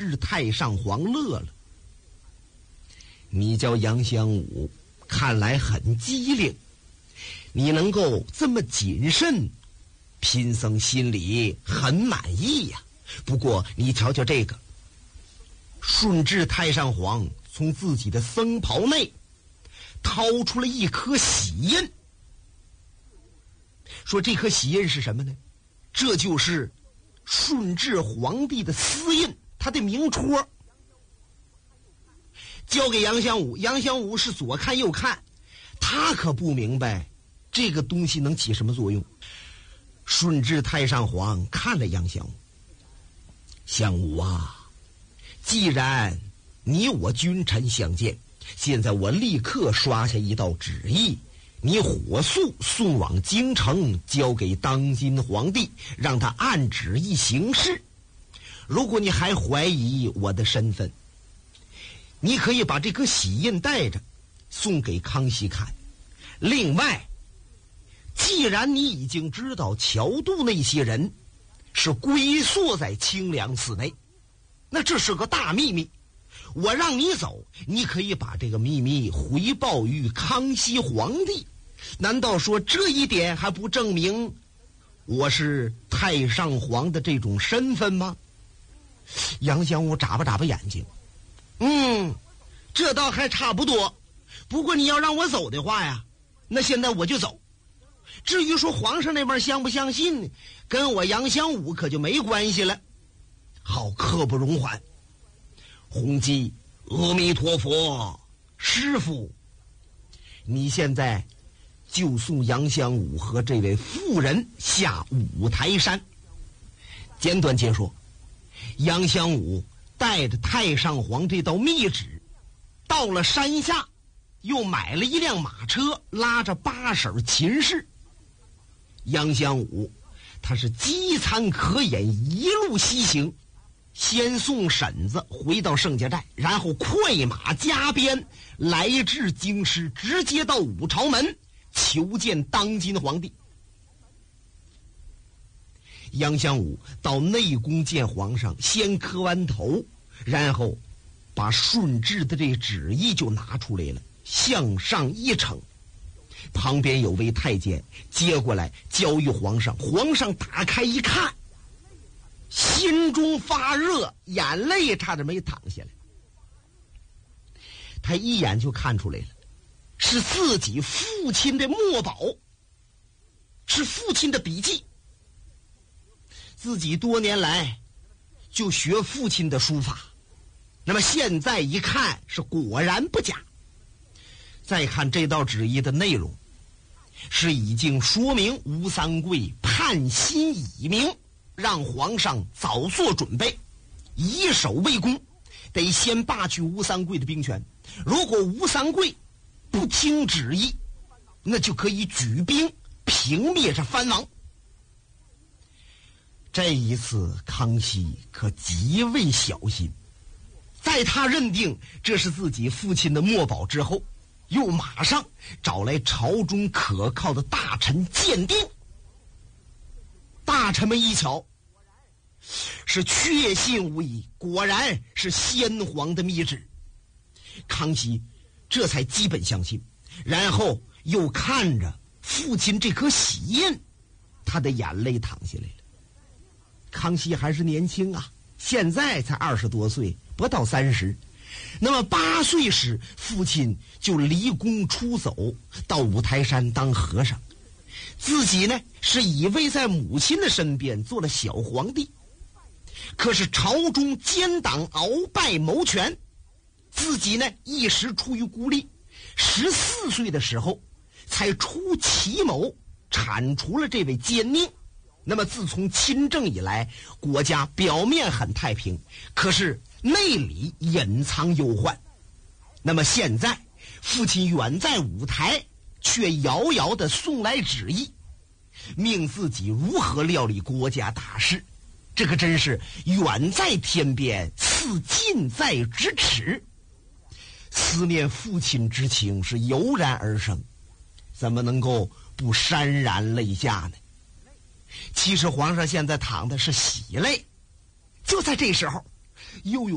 治太上皇乐了。你叫杨襄武，看来很机灵，你能够这么谨慎，贫僧心里很满意呀。不过你瞧瞧这个，顺治太上皇从自己的僧袍内掏出了一颗玺印，说这颗玺印是什么呢？这就是顺治皇帝的私印，他的明戳，交给杨襄武。杨襄武是左看右看，他可不明白这个东西能起什么作用。顺治太上皇看了杨襄武，襄武啊，既然你我君臣相见，现在我立刻刷下一道旨意，你火速送往京城，交给当今皇帝，让他按旨意行事。如果你还怀疑我的身份，你可以把这颗玺印带着送给康熙看。另外，既然你已经知道乔度那些人是龟缩在清凉寺内，那这是个大秘密，我让你走，你可以把这个秘密回报于康熙皇帝。难道说这一点还不证明我是太上皇的这种身份吗？杨襄武眨巴眼睛，这倒还差不多。不过你要让我走的话呀，那现在我就走。至于说皇上那边相不相信，跟我杨襄武可就没关系了。好，刻不容缓。弘基，阿弥陀佛，师父，你现在就送杨襄武和这位妇人下五台山。简短解说，杨襄武带着太上皇这道密旨到了山下，又买了一辆马车，拉着8婶秦氏。杨襄武他是饥餐可饮，一路西行，先送婶子回到盛家寨，然后快马加鞭来至京师，直接到武朝门求见当今皇帝。杨襄武到内宫见皇上，先磕完头，然后把顺治的这旨意就拿出来了，向上一呈。旁边有位太监接过来交于皇上，皇上打开一看，心中发热，眼泪差点没淌下来。他一眼就看出来了，是自己父亲的墨宝，是父亲的笔记。自己多年来就学父亲的书法，那么现在一看是果然不假。再看这道旨意的内容，是已经说明吴三桂叛心已明，让皇上早做准备，以守为攻，得先罢去吴三桂的兵权。如果吴三桂不听旨意，那就可以举兵平灭这藩王。这一次康熙可极为小心，在他认定这是自己父亲的墨宝之后，又马上找来朝中可靠的大臣鉴定。大臣们一瞧，是确信无疑，果然是先皇的密旨。康熙这才基本相信，然后又看着父亲这颗玺印，他的眼泪淌下来了。康熙还是年轻啊，现在才20多岁，不到30。那么8岁时，父亲就离宫出走，到五台山当和尚。自己呢，是以为在母亲的身边做了小皇帝。可是朝中奸党鳌拜谋权，自己呢一时出于孤立，14岁的时候才出奇谋铲除了这位奸佞。那么自从亲政以来，国家表面很太平，可是内里隐藏忧患。那么现在父亲远在五台，却遥遥地送来旨意，命自己如何料理国家大事，这个真是远在天边，似近在咫尺。思念父亲之情是油然而生，怎么能够不潸然泪下呢？其实皇上现在淌的是喜泪。就在这时候，又有